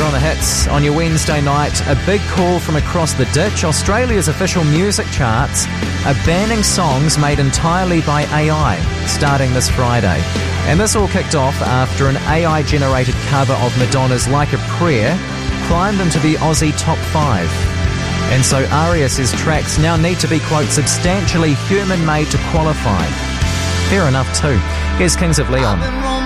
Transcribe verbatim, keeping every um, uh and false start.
on the hits on your Wednesday night. A big call from across the ditch. Australia's official music charts are banning songs made entirely by A I starting this Friday. And this all kicked off after an A I-generated cover of Madonna's Like a Prayer climbed into the Aussie top five. And so Aria says tracks now need to be, quote, substantially human-made to qualify. Fair enough too. Here's Kings of Leon.